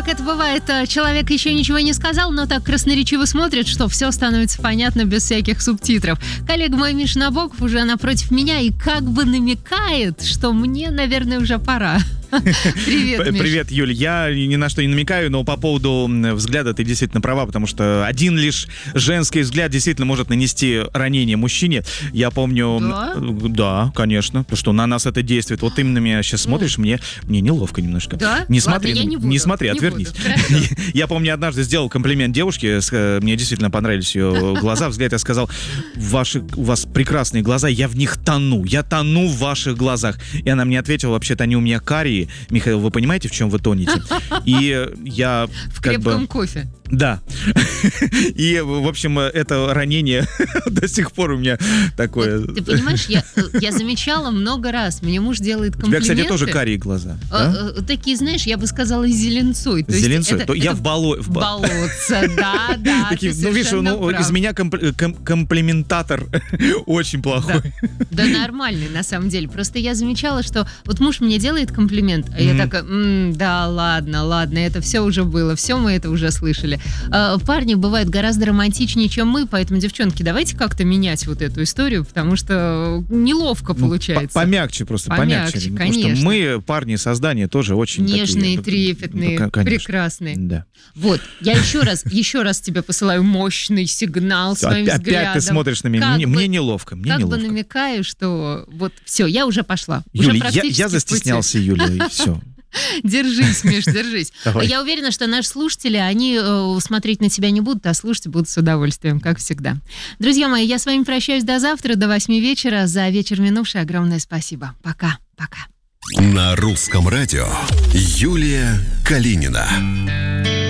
как это бывает, человек еще ничего не сказал, но так красноречиво смотрит, что все становится понятно без всяких субтитров. Коллега мой Миша Набоков уже напротив меня и как бы намекает, что мне, наверное, уже пора. Привет, Миш. Привет, Юль. Я ни на что не намекаю, но по поводу взгляда ты действительно права, потому что один лишь женский взгляд действительно может нанести ранение мужчине. Я помню... Да? Да, конечно. Потому что на нас это действует. Вот ты на меня сейчас смотришь, мне неловко немножко. Да? Не Ладно, смотри, я не буду. не смотри, Не отвернись. буду. Я помню, однажды сделал комплимент девушке, мне действительно понравились ее глаза, взгляд, я сказал: у вас прекрасные глаза, я в них тону, я тону в ваших глазах. И она мне ответила: вообще-то они у меня карие. Михаил, вы понимаете, в чем вы тонете? И я... В крепком кофе. Да. И, в общем, это ранение до сих пор у меня такое... Вот, ты понимаешь, я замечала много раз. Мне муж делает комплименты. У тебя, кстати, тоже карие глаза. Да? Такие, знаешь, я бы сказала, зеленцой. Зеленцой? Я в болотце, да. Такие, ну, видишь, из меня комплиментатор очень плохой. Да, нормальный, на самом деле. Просто я замечала, что вот муж мне делает комплимент, а я такая: да, ладно, это все уже было, все мы это уже слышали. Парни бывают гораздо романтичнее, чем мы, поэтому, девчонки, давайте как-то менять вот эту историю, потому что неловко получается. Помягче просто, помягче. Конечно. Потому что мы, парни, создания тоже очень нежные, такие, трепетные, прекрасные. Да. Вот, я еще раз тебе посылаю мощный сигнал своим взглядом. Опять ты смотришь на меня, мне неловко, Как бы намекаю, что вот все, я уже пошла. Юля, я застеснялся, Юля, и все. Держись, Миш, держись. Давай. Я уверена, что наши слушатели, они смотреть на тебя не будут, а слушать будут с удовольствием, как всегда. Друзья мои, я с вами прощаюсь до завтра, до 8 вечера. За вечер минувший огромное спасибо. Пока. На русском радио Юлия Калинина.